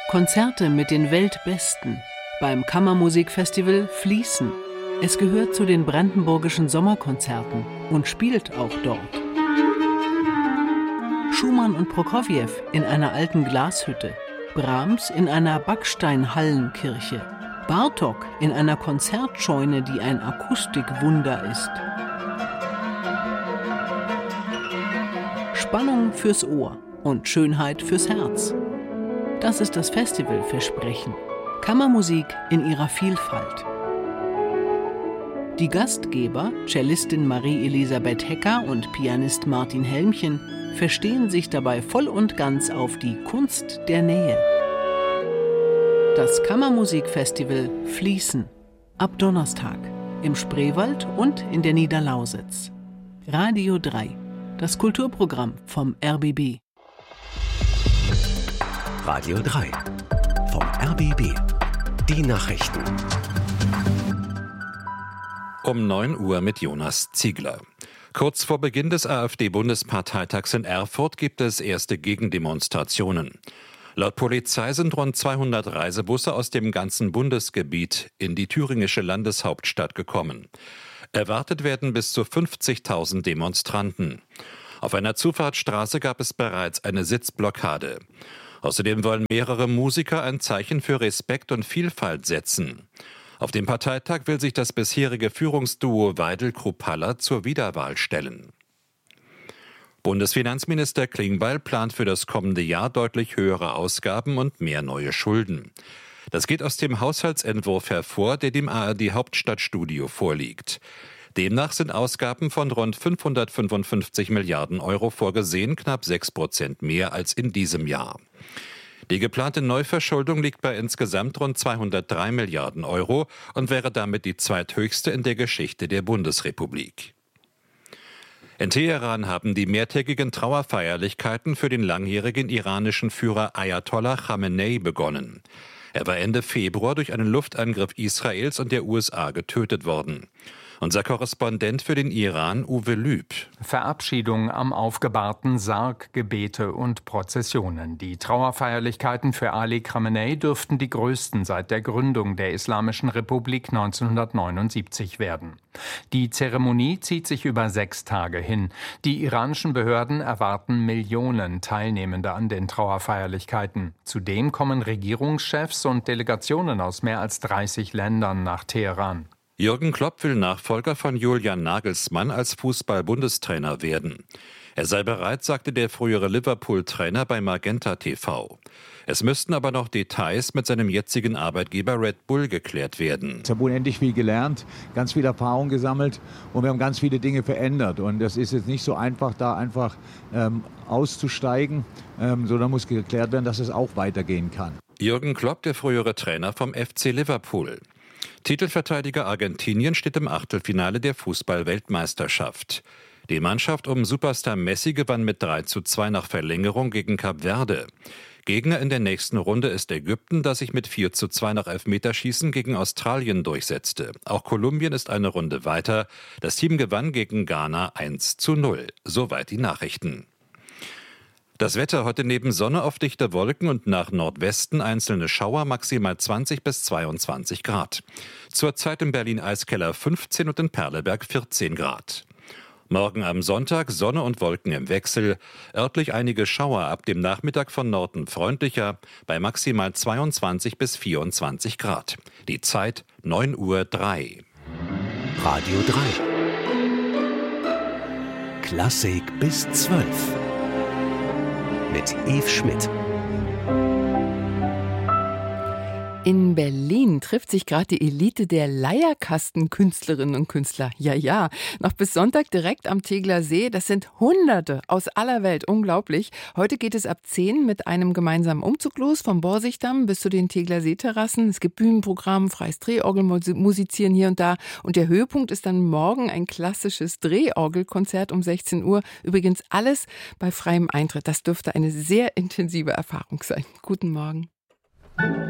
Konzerte mit den Weltbesten beim Kammermusikfestival Fließen. Es gehört zu den brandenburgischen Sommerkonzerten und spielt auch dort. Schumann und Prokofjew in einer alten Glashütte, Brahms in einer Backsteinhallenkirche, Bartók in einer Konzertscheune, die ein Akustikwunder ist. Spannung fürs Ohr und Schönheit fürs Herz. Das ist das Festivalversprechen. Kammermusik in ihrer Vielfalt. Die Gastgeber, Cellistin Marie-Elisabeth Hecker und Pianist Martin Helmchen, verstehen sich dabei voll und ganz auf die Kunst der Nähe. Das Kammermusikfestival Fließen. Ab Donnerstag im Spreewald und in der Niederlausitz. Radio 3. Das Kulturprogramm vom RBB. Radio 3 vom RBB. Die Nachrichten. Um 9 Uhr mit Jonas Ziegler. Kurz vor Beginn des AfD-Bundesparteitags in Erfurt gibt es erste Gegendemonstrationen. Laut Polizei sind rund 200 Reisebusse aus dem ganzen Bundesgebiet in die thüringische Landeshauptstadt gekommen. Erwartet werden bis zu 50.000 Demonstranten. Auf einer Zufahrtsstraße gab es bereits eine Sitzblockade. Außerdem wollen mehrere Musiker ein Zeichen für Respekt und Vielfalt setzen. Auf dem Parteitag will sich das bisherige Führungsduo Weidel-Kruppalla zur Wiederwahl stellen. Bundesfinanzminister Klingbeil plant für das kommende Jahr deutlich höhere Ausgaben und mehr neue Schulden. Das geht aus dem Haushaltsentwurf hervor, der dem ARD-Hauptstadtstudio vorliegt. Demnach sind Ausgaben von rund 555 Milliarden Euro vorgesehen, knapp 6% mehr als in diesem Jahr. Die geplante Neuverschuldung liegt bei insgesamt rund 203 Milliarden Euro und wäre damit die zweithöchste in der Geschichte der Bundesrepublik. In Teheran haben die mehrtägigen Trauerfeierlichkeiten für den langjährigen iranischen Führer Ayatollah Khamenei begonnen. Er war Ende Februar durch einen Luftangriff Israels und der USA getötet worden. Unser Korrespondent für den Iran, Uwe Lüb. Verabschiedung am aufgebahrten Sarg, Gebete und Prozessionen. Die Trauerfeierlichkeiten für Ali Khamenei dürften die größten seit der Gründung der Islamischen Republik 1979 werden. Die Zeremonie zieht sich über 6 Tage hin. Die iranischen Behörden erwarten Millionen Teilnehmende an den Trauerfeierlichkeiten. Zudem kommen Regierungschefs und Delegationen aus mehr als 30 Ländern nach Teheran. Jürgen Klopp will Nachfolger von Julian Nagelsmann als Fußball-Bundestrainer werden. Er sei bereit, sagte der frühere Liverpool-Trainer bei Magenta TV. Es müssten aber noch Details mit seinem jetzigen Arbeitgeber Red Bull geklärt werden. Ich habe unendlich viel gelernt, ganz viel Erfahrung gesammelt und wir haben ganz viele Dinge verändert. Und das ist jetzt nicht so einfach, da einfach auszusteigen, sondern muss geklärt werden, dass es auch weitergehen kann. Jürgen Klopp, der frühere Trainer vom FC Liverpool. Titelverteidiger Argentinien steht im Achtelfinale der Fußball-Weltmeisterschaft. Die Mannschaft um Superstar Messi gewann mit 3:2 nach Verlängerung gegen Kap Verde. Gegner in der nächsten Runde ist Ägypten, das sich mit 4:2 nach Elfmeterschießen gegen Australien durchsetzte. Auch Kolumbien ist eine Runde weiter. Das Team gewann gegen Ghana 1:0. Soweit die Nachrichten. Das Wetter heute neben Sonne auf dichte Wolken und nach Nordwesten einzelne Schauer, maximal 20 bis 22 Grad. Zurzeit in Berlin-Eiskeller 15 und in Perleberg 14 Grad. Morgen am Sonntag Sonne und Wolken im Wechsel. Örtlich einige Schauer, ab dem Nachmittag von Norden freundlicher, bei maximal 22 bis 24 Grad. Die Zeit 9:03 Uhr. Radio 3. Klassik bis 12. Mit Yves Schmidt. In Berlin trifft sich gerade die Elite der Leierkastenkünstlerinnen und Künstler. Ja, noch bis Sonntag direkt am Tegeler See. Das sind Hunderte aus aller Welt. Unglaublich. Heute geht es ab 10 mit einem gemeinsamen Umzug los, vom Borsigdamm bis zu den Tegeler Seeterrassen. Es gibt Bühnenprogramm, freies Drehorgelmusizieren hier und da. Und der Höhepunkt ist dann morgen ein klassisches Drehorgelkonzert um 16 Uhr. Übrigens alles bei freiem Eintritt. Das dürfte eine sehr intensive Erfahrung sein. Guten Morgen.